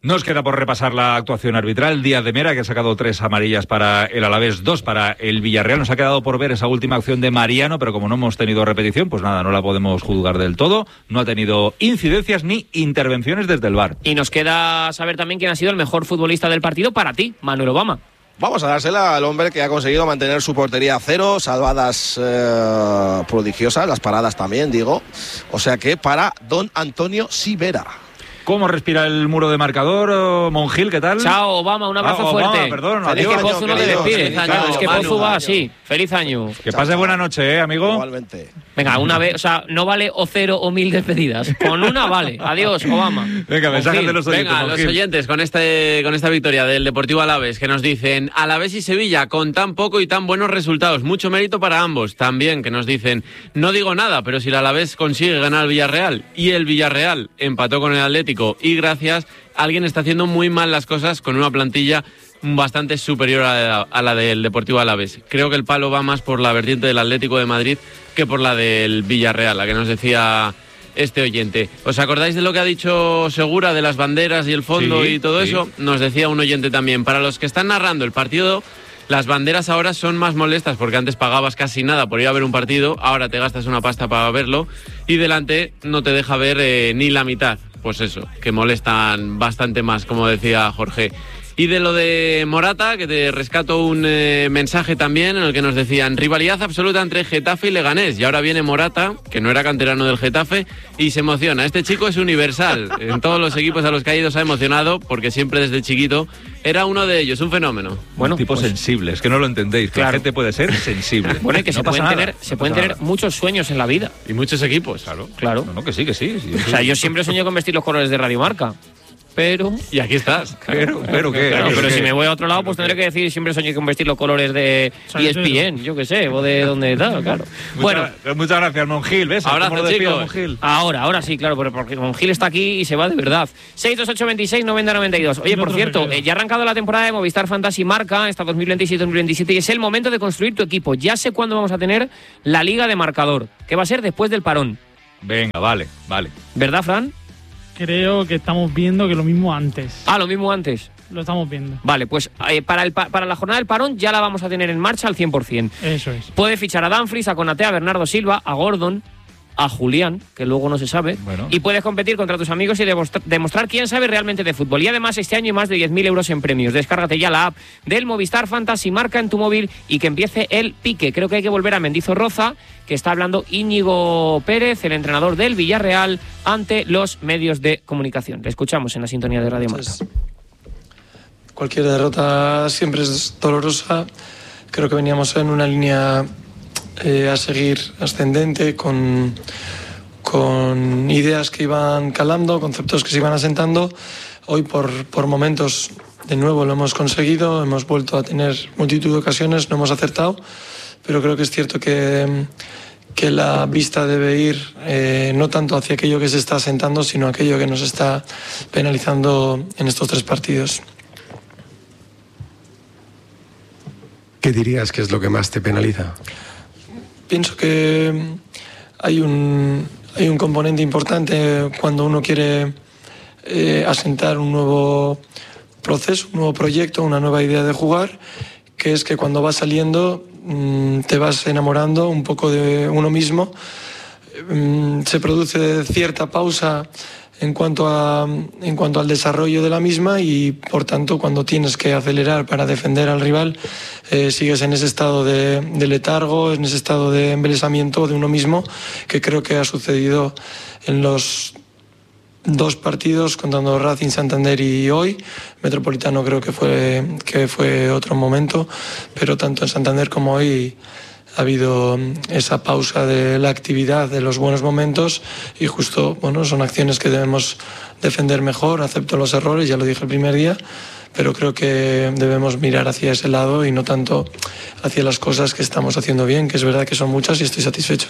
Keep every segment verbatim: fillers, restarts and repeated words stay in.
Nos queda por repasar la actuación arbitral. Díaz de Mera, que ha sacado tres amarillas para el Alavés, dos para el Villarreal. Nos ha quedado por ver esa última acción de Mariano, pero como no hemos tenido repetición, pues nada, no la podemos juzgar del todo. No ha tenido incidencias ni intervenciones desde el V A R. Y nos queda saber también quién ha sido el mejor futbolista del partido para ti, Manuel Obama. Vamos a dársela al hombre que ha conseguido mantener su portería a cero, salvadas eh, prodigiosas, las paradas también, digo. O sea que para don Antonio Sivera. ¿Cómo respira el muro de marcador, Monjil? ¿Qué tal? Chao, Obama, un abrazo ah, Obama, fuerte. Perdón, es que Pozu no te despide. Claro, es que Pozu va así. Feliz año. Que pase buena noche, ¿eh, amigo? Igualmente. Venga, una vez, o sea, no vale o cero o mil despedidas. Con una vale. Adiós, Obama. Venga, mensajes de los oyentes. Venga, los oyentes con este con esta victoria del Deportivo Alavés, que nos dicen: Alavés y Sevilla con tan poco y tan buenos resultados. Mucho mérito para ambos. También que nos dicen: no digo nada, pero si el Alavés consigue ganar al Villarreal y el Villarreal empató con el Atlético y gracias, alguien está haciendo muy mal las cosas con una plantilla bastante superior a la, a la del Deportivo Alavés. Creo que el palo va más por la vertiente del Atlético de Madrid que por la del Villarreal, la que nos decía este oyente. ¿Os acordáis de lo que ha dicho Segura de las banderas y el fondo sí, y todo sí. eso? Nos decía un oyente también: para los que están narrando el partido, las banderas ahora son más molestas porque antes pagabas casi nada por ir a ver un partido, ahora te gastas una pasta para verlo y delante no te deja ver eh, ni la mitad. Pues eso, que molestan bastante más, como decía Jorge. Y de lo de Morata, que te rescato un eh, mensaje también en el que nos decían: rivalidad absoluta entre Getafe y Leganés. Y ahora viene Morata, que no era canterano del Getafe, y se emociona. Este chico es universal. En todos los equipos a los que ha ido se ha emocionado, porque siempre desde chiquito era uno de ellos, un fenómeno. Bueno, tipo pues, sensible, es que no lo entendéis, que claro. La gente puede ser sensible. Bueno, y que no se pueden, nada, tener, se no pueden tener nada. muchos sueños en la vida. Y muchos equipos. Claro, claro. No, no, que sí, que sí. sí o sea, yo siempre sueño con vestir los colores de Radio Marca. Pero... Y aquí estás. Pero, pero ¿qué? Claro, pero, pero ¿qué? si me voy a otro lado, pues tendré que decir: siempre soñé con vestir los colores de E S P N, yo qué sé, o de donde tal, claro. Muchas, bueno, muchas gracias, Monjil. ¿Ves? Abrazo, chicos. Monjil? Ahora, ahora sí, claro, porque Monjil está aquí y se va de verdad. seis dos ocho veintiséis noventa noventa y dos. Oye, por cierto, eh, ya ha arrancado la temporada de Movistar Fantasy Marca, esta dos mil veintiséis dos mil veintisiete, y es el momento de construir tu equipo. Ya sé cuándo vamos a tener la Liga de Marcador, que va a ser después del parón. Venga, vale, vale. ¿Verdad, Fran? Creo que estamos viendo que lo mismo antes. Ah, lo mismo antes. Lo estamos viendo. Vale, pues eh, para, el, para la jornada del parón ya la vamos a tener en marcha al cien por ciento. Eso es. Puede fichar a Dumfries, a Konaté, a Bernardo Silva, a Gordon, a Julián, que luego no se sabe, bueno. Y puedes competir contra tus amigos y demostrar, demostrar quién sabe realmente de fútbol. Y además este año hay más de diez mil euros en premios. Descárgate ya la app del Movistar Fantasy Marca en tu móvil y que empiece el pique. Creo que hay que volver a Mendizorroza, que está hablando Íñigo Pérez, el entrenador del Villarreal, ante los medios de comunicación. Le escuchamos en la sintonía de Radio Marca. Cualquier derrota siempre es dolorosa. Creo que veníamos en una línea Eh, a seguir ascendente, con, con ideas que iban calando, conceptos que se iban asentando. Hoy por, por momentos de nuevo lo hemos conseguido, hemos vuelto a tener multitud de ocasiones, no hemos acertado, pero creo que es cierto que, que la vista debe ir eh, no tanto hacia aquello que se está asentando, sino aquello que nos está penalizando en estos tres partidos. ¿Qué dirías que es lo que más te penaliza? Pienso que hay un, hay un componente importante cuando uno quiere eh, asentar un nuevo proceso, un nuevo proyecto, una nueva idea de jugar, que es que cuando vas saliendo mmm, te vas enamorando un poco de uno mismo. Mm, se produce cierta pausa en cuanto a, en cuanto al desarrollo de la misma y, por tanto, cuando tienes que acelerar para defender al rival, eh, sigues en ese estado de, de letargo, en ese estado de embelesamiento de uno mismo, que creo que ha sucedido en los dos partidos, contando Racing, Santander y hoy. Metropolitano creo que fue, que fue otro momento, pero tanto en Santander como hoy ha habido esa pausa de la actividad, de los buenos momentos, y justo, bueno, son acciones que debemos defender mejor. Acepto los errores, ya lo dije el primer día, pero creo que debemos mirar hacia ese lado y no tanto hacia las cosas que estamos haciendo bien, que es verdad que son muchas y estoy satisfecho.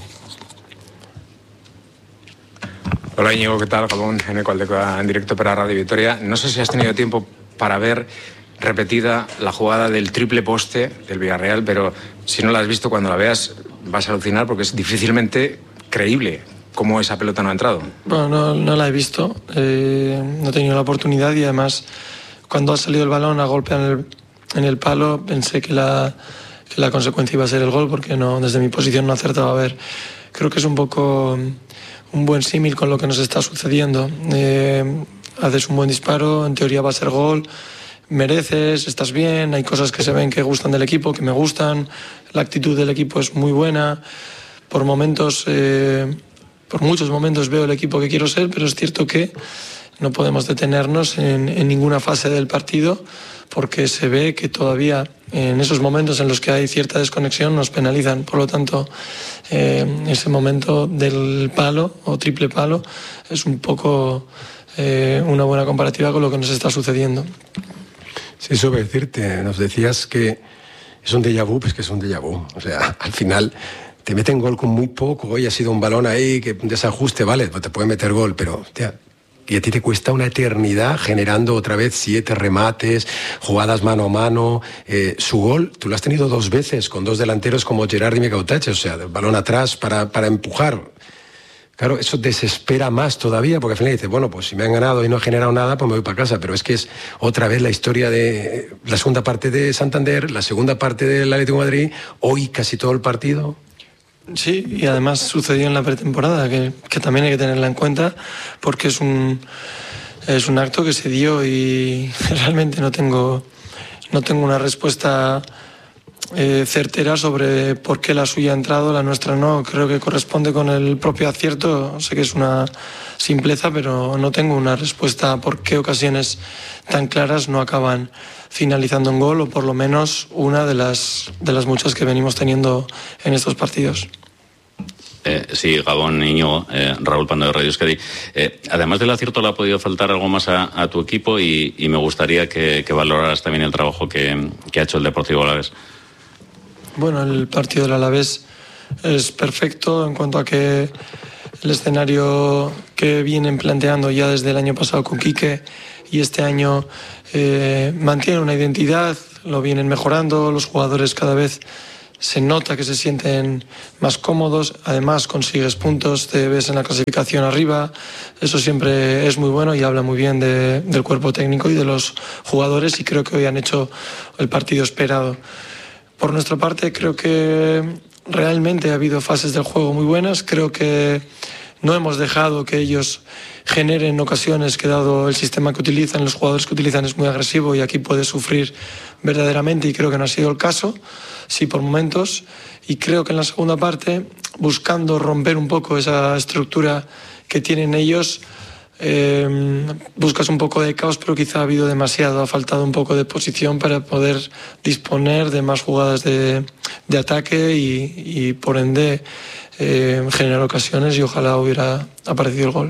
Hola Íñigo, ¿qué tal? Gabón, Eneco Aldecoa en directo para Radio Victoria. No sé si has tenido tiempo para ver repetida la jugada del triple poste del Villarreal, pero si no la has visto, cuando la veas vas a alucinar porque es difícilmente creíble. cómo esa pelota no ha entrado. Bueno, no, no la he visto, eh, no he tenido la oportunidad y además cuando ha salido el balón a golpear en el, en el palo pensé que la, que la consecuencia iba a ser el gol porque no, desde mi posición no acertaba a ver. Creo que es un poco un buen símil con lo que nos está sucediendo. Eh, haces un buen disparo, en teoría va a ser gol, mereces, estás bien, hay cosas que se ven que gustan del equipo, que me gustan, la actitud del equipo es muy buena, por momentos, eh, por muchos momentos veo el equipo que quiero ser, pero es cierto que no podemos detenernos en, en ninguna fase del partido porque se ve que todavía en esos momentos en los que hay cierta desconexión nos penalizan. Por lo tanto, eh, ese momento del palo o triple palo es un poco eh, una buena comparativa con lo que nos está sucediendo. Sí, eso voy a decirte. Nos decías que es un déjà vu, pues que es un déjà vu. O sea, al final te meten gol con muy poco. Hoy ha sido un balón ahí, que un desajuste, vale, pues te puede meter gol, pero hostia, y a ti te cuesta una eternidad generando otra vez siete remates, jugadas mano a mano. Eh, su gol, tú lo has tenido dos veces con dos delanteros como Gerard y Micautache, o sea, el balón atrás para, para empujar. Claro, eso desespera más todavía, porque al final dices, bueno, pues si me han ganado y no he generado nada, pues me voy para casa. Pero es que es otra vez la historia de la segunda parte de Santander, la segunda parte del Atlético de Madrid, hoy casi todo el partido. Sí, y además sucedió en la pretemporada, que, que también hay que tenerla en cuenta, porque es un, es un acto que se dio y realmente no tengo, no tengo una respuesta eh, certera sobre por qué la suya ha entrado, la nuestra no. Creo que corresponde con el propio acierto. Sé que es una simpleza, pero no tengo una respuesta a por qué ocasiones tan claras no acaban finalizando en gol, o por lo menos una de las, de las muchas que venimos teniendo en estos partidos. Eh, sí, Gabón, Íñigo, eh, Raúl Pando de Radio Euskadi. Eh, además del acierto, ¿le ha podido faltar algo más a, a tu equipo? Y, y me gustaría que, que valoraras también el trabajo que, que ha hecho el Deportivo Alavés. Bueno, el partido del Alavés es perfecto en cuanto a que el escenario que vienen planteando ya desde el año pasado con Quique y este año eh, mantiene una identidad, lo vienen mejorando, los jugadores cada vez se nota que se sienten más cómodos, además consigues puntos, te ves en la clasificación arriba, eso siempre es muy bueno y habla muy bien de, del cuerpo técnico y de los jugadores, y creo que hoy han hecho el partido esperado. Por nuestra parte, creo que realmente ha habido fases del juego muy buenas, creo que no hemos dejado que ellos generen ocasiones, que dado el sistema que utilizan, los jugadores que utilizan es muy agresivo y aquí puede sufrir verdaderamente, y creo que no ha sido el caso, sí por momentos, y creo que en la segunda parte, buscando romper un poco esa estructura que tienen ellos, eh, buscas un poco de caos, pero quizá ha habido demasiado, ha faltado un poco de posición para poder disponer de más jugadas de, de ataque y, y por ende eh, generar ocasiones, y ojalá hubiera aparecido el gol.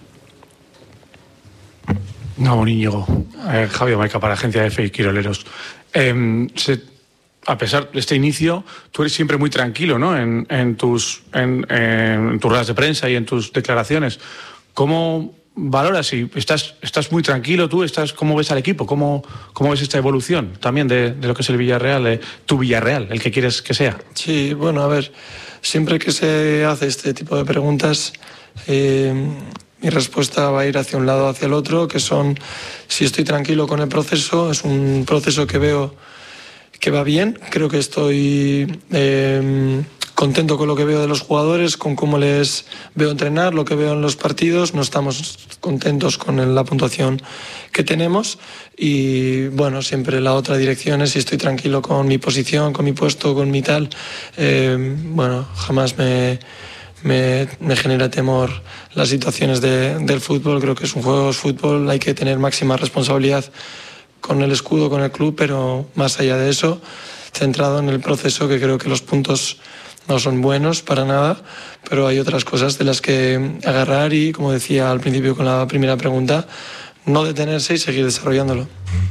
No, Íñigo. Eh, Javier Maica para Agencia F y Quiroleros. Eh, se, a pesar de este inicio, tú eres siempre muy tranquilo, ¿no? En, en, tus, en, en tus ruedas de prensa y en tus declaraciones. ¿Cómo valoras? Y estás, estás muy tranquilo tú, estás, ¿cómo ves al equipo? ¿Cómo, cómo ves esta evolución también de, de lo que es el Villarreal, de tu Villarreal, el que quieres que sea? Sí, bueno, a ver, siempre que se hace este tipo de preguntas, eh, mi respuesta va a ir hacia un lado o hacia el otro, que son, si estoy tranquilo con el proceso, es un proceso que veo que va bien, creo que estoy eh, contento con lo que veo de los jugadores, con cómo les veo entrenar, lo que veo en los partidos, no estamos contentos con la puntuación que tenemos, y bueno, siempre la otra dirección es si estoy tranquilo con mi posición, con mi puesto, con mi tal, eh, bueno, jamás me... Me, me genera temor las situaciones de, del fútbol. Creo que es un juego, es fútbol, hay que tener máxima responsabilidad con el escudo, con el club, pero más allá de eso, centrado en el proceso, que creo que los puntos no son buenos para nada, pero hay otras cosas de las que agarrar y, como decía al principio con la primera pregunta, no detenerse y seguir desarrollándolo.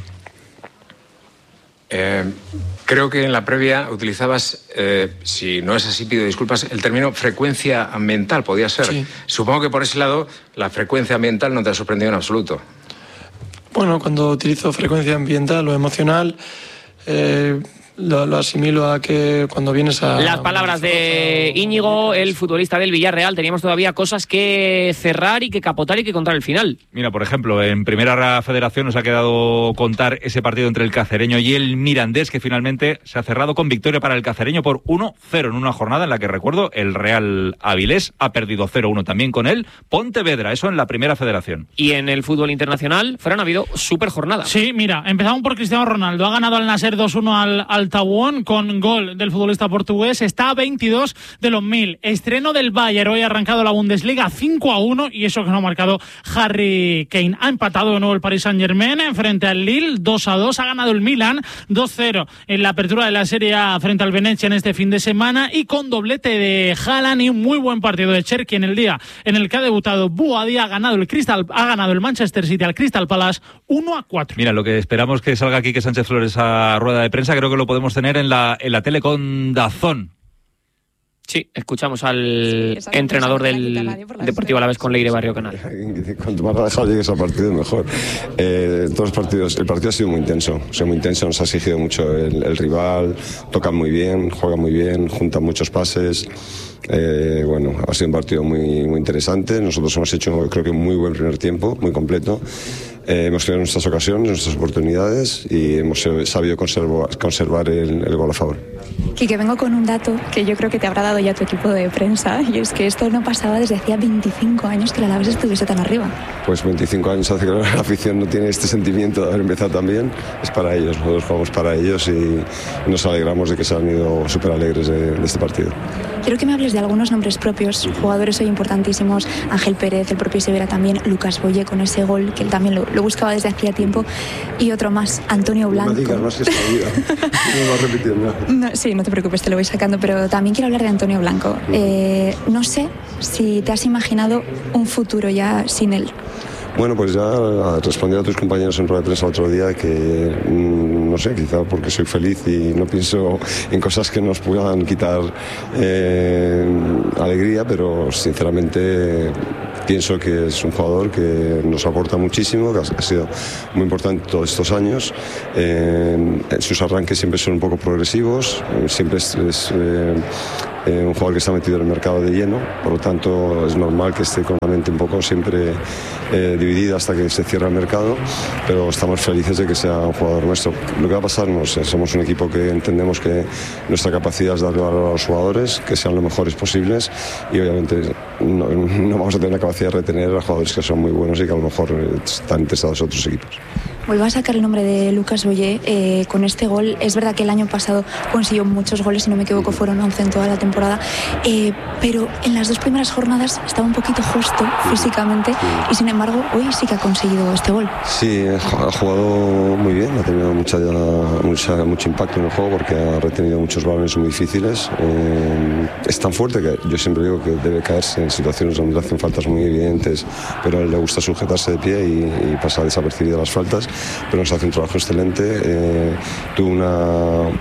Eh, creo que en la previa utilizabas, eh, si no es así pido disculpas, el término frecuencia ambiental, podía ser. Sí. Supongo que por ese lado la frecuencia ambiental no te ha sorprendido en absoluto. Bueno, cuando utilizo frecuencia ambiental o emocional, eh, lo, lo asimilo a que cuando vienes a... Las palabras de Íñigo, el futbolista del Villarreal. Teníamos todavía cosas que cerrar y que capotar y que contar el final. Mira, por ejemplo, en Primera Federación nos ha quedado contar ese partido entre el Cacereño y el Mirandés, que finalmente se ha cerrado con victoria para el Cacereño por uno cero en una jornada en la que, recuerdo, el Real Avilés ha perdido cero uno también con él. Pontevedra, eso en la Primera Federación. Y en el fútbol internacional, Fran, ha habido súper jornada. Sí, mira, empezamos por Cristiano Ronaldo. Ha ganado al Nasser dos uno al, al Taiwán con gol del futbolista portugués. Está a veintidós de los mil. Estreno del Bayern. Hoy ha arrancado la Bundesliga cinco a uno y eso que no ha marcado Harry Kane. Ha empatado de nuevo el Paris Saint-Germain frente al Lille dos a dos. Ha ganado el Milan dos cero en la apertura de la Serie A frente al Venecia en este fin de semana y con doblete de Haaland y un muy buen partido de Cherki en el día en el que ha debutado Boadi. Ha ganado el Crystal, ha ganado el Manchester City al Crystal Palace uno a cuatro. Mira, lo que esperamos que salga aquí que Sánchez Flores a rueda de prensa, creo que lo podemos tener en la, en la tele con Dazón. Sí, escuchamos al sí, entrenador del Deportivo Alavés con Leire Barrio Canal. Cuanto más relajado llegues al partido, mejor. Eh, todos los partidos, el partido ha sido muy intenso, ha sido muy intenso, nos ha exigido mucho el, el rival, tocan muy bien, juegan muy bien, juntan muchos pases. Eh, bueno, ha sido un partido muy, muy interesante. Nosotros hemos hecho, creo que, un muy buen primer tiempo, muy completo. Eh, hemos tenido nuestras ocasiones, nuestras oportunidades y hemos sabido conservar, conservar el, el gol a favor. Quique, vengo con un dato que yo creo que te habrá dado ya tu equipo de prensa, y es que esto no pasaba desde hacía veinticinco años que el Alavés estuviese tan arriba. Pues veinticinco años hace que la afición no tiene este sentimiento de haber empezado tan bien. Es para ellos, nosotros jugamos para ellos y nos alegramos de que se han ido súper alegres de, de este partido. Quiero que me hables de algunos nombres propios, jugadores hoy importantísimos, Ángel Pérez, el propio Severa también, Lucas Boye con ese gol que él también lo, lo buscaba desde hacía tiempo, y otro más, Antonio Blanco. No me digas más que esta vida, no lo vas repitiendo. No, sí, no te preocupes, te lo voy sacando, pero también quiero hablar de Antonio Blanco. Eh, no sé si te has imaginado un futuro ya sin él. Bueno, pues ya respondí a tus compañeros en rueda de prensa el otro día que, no sé, quizá porque soy feliz y no pienso en cosas que nos puedan quitar eh, alegría, pero sinceramente pienso que es un jugador que nos aporta muchísimo, que ha sido muy importante todos estos años. Eh, sus arranques siempre son un poco progresivos, siempre es... es eh, Eh, un jugador que está metido en el mercado de lleno, por lo tanto es normal que esté con la mente un poco siempre eh, dividida hasta que se cierra el mercado, pero estamos felices de que sea un jugador nuestro. Lo que va a pasar, no sé, somos un equipo que entendemos que nuestra capacidad es darle valor a los jugadores, que sean lo mejores posibles, y obviamente no, no vamos a tener la capacidad de retener a jugadores que son muy buenos y que a lo mejor están interesados en otros equipos. Vuelvo a sacar el nombre de Lucas Boye eh, con este gol. Es verdad que el año pasado consiguió muchos goles, si no me equivoco fueron once en toda la temporada, eh, pero en las dos primeras jornadas estaba un poquito justo físicamente y sin embargo hoy sí que ha conseguido este gol. Sí, ha jugado muy bien, ha tenido mucha, mucha, mucho impacto en el juego porque ha retenido muchos balones muy difíciles. Eh, es tan fuerte que yo siempre digo que debe caerse en situaciones donde le hacen faltas muy evidentes, pero a él le gusta sujetarse de pie y, y pasar desapercibido las faltas. Pero nos hace un trabajo excelente. Eh, tuvo una,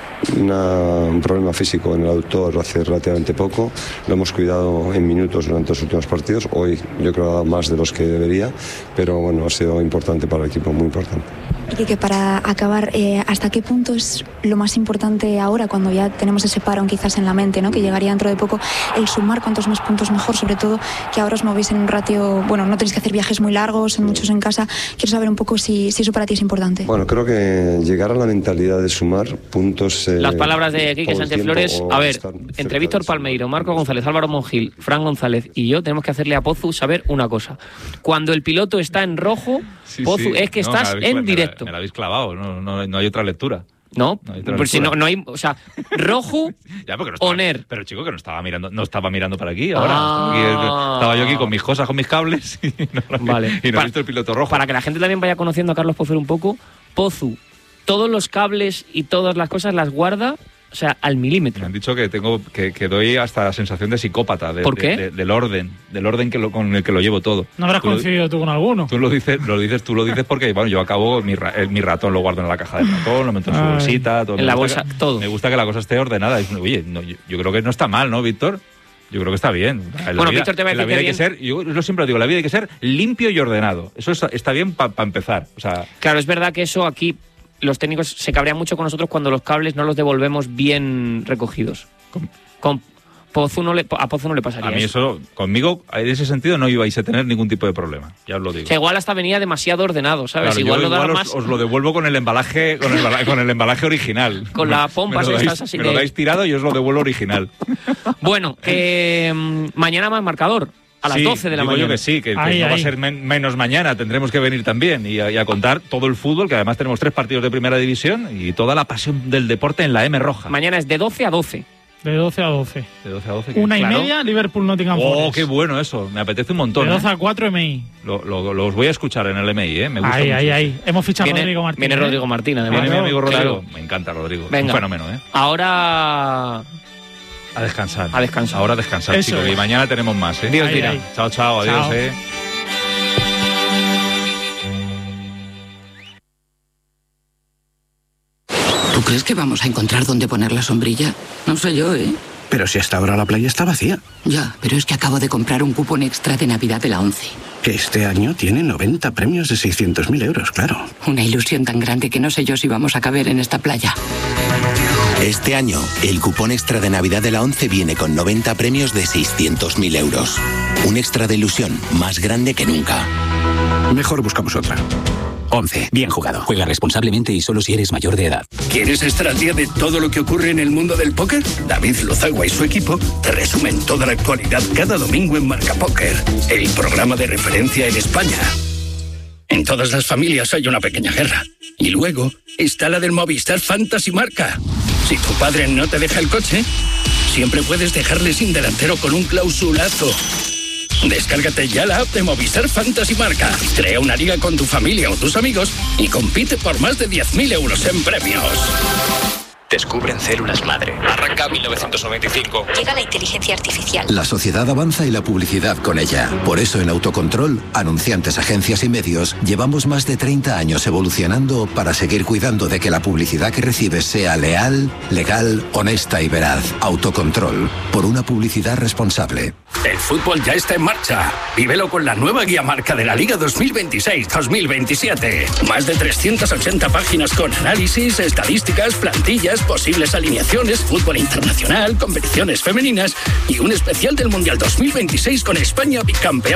una, un problema físico en el aductor hace relativamente poco, lo hemos cuidado en minutos durante los últimos partidos. Hoy yo creo más de los que debería, pero bueno, ha sido importante para el equipo, muy importante. Y que para acabar, eh, ¿hasta qué punto es lo más importante ahora, cuando ya tenemos ese parón quizás en la mente, ¿no? Que llegaría dentro de poco, el sumar cuantos más puntos mejor, sobre todo que ahora os movéis en un ratio, bueno, no tenéis que hacer viajes muy largos, son muchos en casa? Quiero saber un poco si, si eso para ti es importante. Bueno, creo que llegar a la mentalidad de sumar puntos... Eh, Las palabras de Quique Sánchez Flores, a ver, entre Víctor Palmeiro, Marco González, Álvaro Monjil, Fran González y yo tenemos que hacerle a Pozu saber una cosa. Cuando el piloto está en rojo, sí, Pozu, sí. es que no, estás habéis, en directo. Me la habéis clavado, no, no, no hay otra lectura. No, no pues si no, no hay, o sea, rojo ya, no estaba, Oner. Pero chico, que no estaba mirando, no estaba mirando para aquí ahora. Ah. Estaba, aquí, estaba yo aquí con mis cosas, con mis cables y no, vale. y no he visto el piloto rojo. Para que la gente también vaya conociendo a Carlos Pozuelo un poco, Pozu, todos los cables y todas las cosas las guarda, o sea, al milímetro. Me han dicho que tengo que, que doy hasta la sensación de psicópata. De, ¿Por qué? De, de, del orden, del orden que lo, con el que lo llevo todo. ¿No habrás tú coincidido lo, tú con alguno? Tú lo dices, lo dices, tú lo dices porque, bueno, yo acabo, mi, mi ratón lo guardo en la caja del ratón, lo meto en su bolsita. Todo. En la bolsa, que, todo. Me gusta que la cosa esté ordenada. Y, oye, no, yo, yo creo que no está mal, ¿no, Víctor? Yo creo que está bien. En bueno, vida, Víctor te va a decir la vida que hay bien. que ser, yo, yo siempre lo digo, la vida hay que ser limpio y ordenado. Eso está, está bien para pa empezar. O sea, claro, es verdad que eso aquí los técnicos se cabrean mucho con nosotros cuando los cables no los devolvemos bien recogidos. Con, con Pozu no le, a Pozu no le pasaría A mí eso, conmigo, en ese sentido, no ibais a tener ningún tipo de problema, ya os lo digo. O sea, igual hasta venía demasiado ordenado, ¿sabes? Claro, igual yo lo daba igual más... os, os lo devuelvo con el embalaje con el, con el embalaje original. Con la pompa, me lo ¿sabes? dais, Así me de... lo dais tirado y os lo devuelvo original. Bueno, que mmm, mañana más marcador. A las sí, doce de la digo mañana. Yo que sí, que, que ahí, no ahí. va a ser men menos mañana, tendremos que venir también y a, y a contar todo el fútbol, que además tenemos tres partidos de primera división y toda la pasión del deporte en la M roja. Mañana es de doce a doce. De doce a doce. De doce a doce. Una y claro. media, Liverpool-Nottingham Oh, Forest. qué bueno eso, me apetece un montón. De doce ¿eh? a cuatro M I. Lo, lo, los voy a escuchar en el M I, ¿eh? Me gusta Ahí, mucho. ahí, ahí. Hemos fichado viene, a Rodrigo Martín. Viene ¿eh? Rodrigo Martín, además. Viene mi amigo Rodrigo. Claro. Me encanta Rodrigo. Venga. Un fenómeno, ¿eh? Ahora... A descansar. A descansar. Ahora a descansar, Eso chicos. es. Y mañana tenemos más, ¿eh? Dios Ahí, dirá. ahí. Chao, chao. Adiós, Chao. ¿eh? ¿Tú crees que vamos a encontrar dónde poner la sombrilla? No sé yo, ¿eh? Pero si hasta ahora la playa está vacía. Ya, pero es que acabo de comprar un cupón extra de Navidad de la ONCE. Que este año tiene noventa premios de seiscientos mil euros, claro. Una ilusión tan grande que no sé yo si vamos a caber en esta playa. Este año, el cupón extra de Navidad de la ONCE viene con noventa premios de seiscientos mil euros. Un extra de ilusión más grande que nunca. Mejor buscamos otra. ONCE. Bien jugado. Juega responsablemente y solo si eres mayor de edad. ¿Quieres estar al día de todo lo que ocurre en el mundo del póker? David Lozagua y su equipo te resumen toda la actualidad cada domingo en Marca Póker, el programa de referencia en España. En todas las familias hay una pequeña guerra. Y luego está la del Movistar Fantasy Marca. Si tu padre no te deja el coche, siempre puedes dejarle sin delantero con un clausulazo. Descárgate ya la app de Movistar Fantasy Marca. Crea una liga con tu familia o tus amigos y compite por más de diez mil euros en premios. Descubren células madre. Arranca mil novecientos noventa y cinco. Llega la inteligencia artificial. La sociedad avanza y la publicidad con ella. Por eso en Autocontrol, anunciantes, agencias y medios, llevamos más de treinta años evolucionando para seguir cuidando de que la publicidad que recibes sea leal, legal, honesta y veraz. Autocontrol, por una publicidad responsable. El fútbol ya está en marcha. Vívelo con la nueva guía marca de la Liga dos mil veintiséis dos mil veintisiete. Más de trescientas ochenta páginas con análisis, estadísticas, plantillas, posibles alineaciones, fútbol internacional, competiciones femeninas y un especial del Mundial dos mil veintiséis con España bicampeón